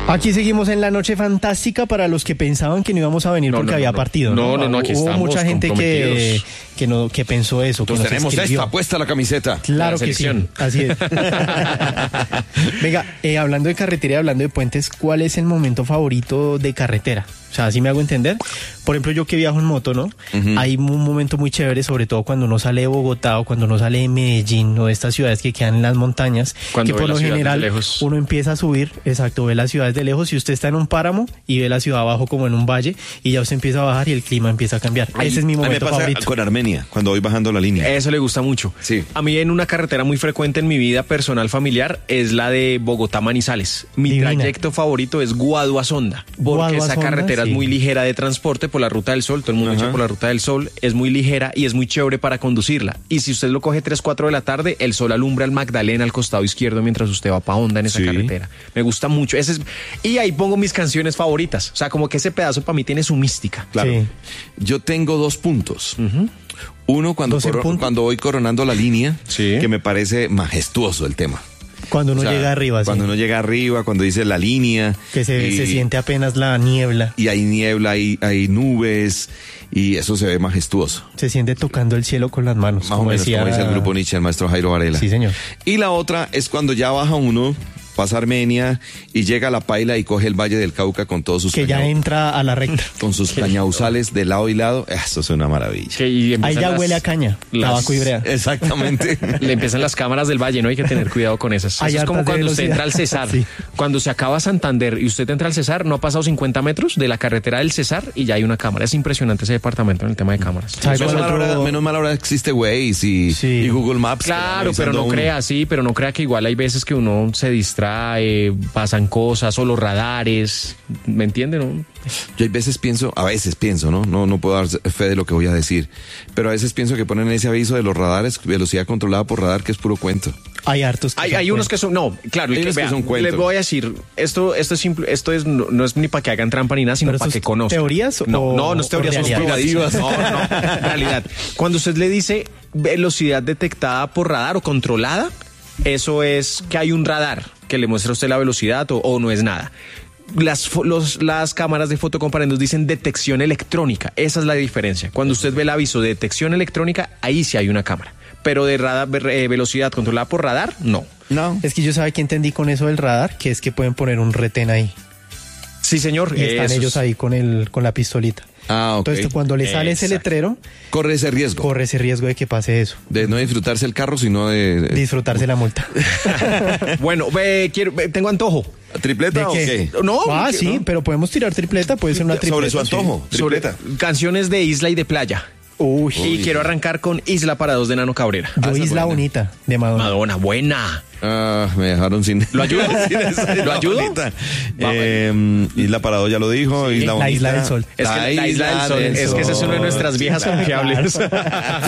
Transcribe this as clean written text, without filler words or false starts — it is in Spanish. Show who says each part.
Speaker 1: Aquí seguimos en la noche fantástica para los que pensaban que no íbamos a venir porque había partido.
Speaker 2: No, aquí
Speaker 1: Hubo
Speaker 2: estamos
Speaker 1: mucha gente que pensó eso.
Speaker 2: Entonces tenemos esta puesta la camiseta.
Speaker 1: Claro que sí, así es. Venga, hablando de carretera y hablando de puentes, ¿cuál es el momento favorito de carretera? O sea, así me hago entender. Por ejemplo, yo que viajo en moto, ¿no? Uh-huh. Hay un momento muy chévere, sobre todo cuando uno sale de Bogotá o cuando uno sale de Medellín o de estas ciudades que quedan en las montañas, cuando que por lo general uno empieza a subir, exacto, ve las ciudades de lejos y usted está en un páramo y ve la ciudad abajo como en un valle y ya usted empieza a bajar y el clima empieza a cambiar. Ese es mi momento favorito.
Speaker 3: Con Armenia, cuando voy bajando la línea.
Speaker 2: Eso le gusta mucho.
Speaker 3: Sí.
Speaker 2: A mí en una carretera muy frecuente en mi vida personal familiar es la de Bogotá-Manizales. Mi trayecto favorito es Guaduazonda, porque esa carretera es muy ligera de transporte por la Ruta del Sol, todo el mundo echa por la Ruta del Sol, es muy ligera y es muy chévere para conducirla. Y si usted lo coge 3, 4 de la tarde, el sol alumbra al Magdalena al costado izquierdo mientras usted va para Honda en esa carretera. Me gusta mucho. Y ahí pongo mis canciones favoritas. O sea, como que ese pedazo para mí tiene su mística.
Speaker 3: Claro. Sí. Yo tengo 2 puntos. Uh-huh. Uno, cuando voy coronando la línea, que me parece majestuoso el tema.
Speaker 1: Cuando uno llega arriba,
Speaker 3: Cuando uno llega arriba, cuando dice la línea.
Speaker 1: Que se siente apenas la niebla.
Speaker 3: Y hay niebla, hay nubes, y eso se ve majestuoso.
Speaker 1: Se siente tocando el cielo con las manos.
Speaker 3: Más o menos, como dice el grupo Nietzsche, el maestro Jairo Varela.
Speaker 1: Sí, señor.
Speaker 3: Y la otra es cuando ya baja uno, pasa Armenia y llega a La Paila y coge el Valle del Cauca con todos sus
Speaker 1: ya entra a la recta.
Speaker 3: Con sus cañauzales de lado y lado. Eso es una maravilla.
Speaker 1: Ahí ya huele a caña, tabaco y brea.
Speaker 3: Exactamente.
Speaker 2: Le empiezan las cámaras del valle, ¿no? Hay que tener cuidado con esas. Eso es como cuando usted entra al Cesar. Sí. Cuando se acaba Santander y usted entra al Cesar, no ha pasado 50 metros de la carretera del Cesar y ya hay una cámara. Es impresionante ese departamento en el tema de cámaras.
Speaker 3: Menos mal ahora existe Waze y Google Maps.
Speaker 2: Claro, pero no crea que igual hay veces que uno se distrae, pasan cosas, o los radares, ¿me entiende, no?
Speaker 3: Yo a veces pienso, no puedo dar fe de lo que voy a decir, pero a veces pienso que ponen ese aviso de los radares, velocidad controlada por radar, que es puro cuento.
Speaker 1: Hay hartos que
Speaker 2: hay unos que son, no, claro,
Speaker 3: que son cuentos.
Speaker 2: Les voy a decir, esto es simple, no es ni para que hagan trampa ni nada, sino para que conozcan.
Speaker 1: ¿Teorías?
Speaker 2: No es teorías, son conspirativas. No, realidad. Cuando usted le dice velocidad detectada por radar o controlada, eso es que hay un radar que le muestra a usted la velocidad o no es nada. Las cámaras de fotocomparendos dicen detección electrónica. Esa es la diferencia. Cuando usted ve el aviso de detección electrónica, ahí sí hay una cámara. Pero de radar, velocidad controlada por radar, no.
Speaker 1: Es que yo sabe que entendí con eso del radar, que es que pueden poner un retén ahí.
Speaker 2: Sí, señor.
Speaker 1: Y están ellos ahí con la pistolita.
Speaker 3: Ah, ok.
Speaker 1: Entonces, cuando le sale ese letrero,
Speaker 3: corre ese riesgo
Speaker 1: de que pase eso.
Speaker 3: De no disfrutarse el carro, sino de
Speaker 1: disfrutarse la multa.
Speaker 2: Bueno, tengo antojo.
Speaker 3: ¿Tripleta o qué?
Speaker 2: No.
Speaker 1: Sí, pero podemos tirar tripleta, puede ser una tripleta.
Speaker 3: Sobre su antojo, tripleta.
Speaker 2: Sobre canciones de isla y de playa. Y quiero arrancar con Isla para dos de Nano Cabrera.
Speaker 1: Isla Bonita, de Madonna.
Speaker 2: Madonna, buena.
Speaker 3: Me dejaron sin...
Speaker 2: ¿Lo ayudo? ¿Lo ayudo?
Speaker 3: Isla para dos ya lo dijo. Isla Bonita.
Speaker 1: La Isla del Sol.
Speaker 2: Es que la Isla del Sol. Es que esa es una de nuestras viejas confiables.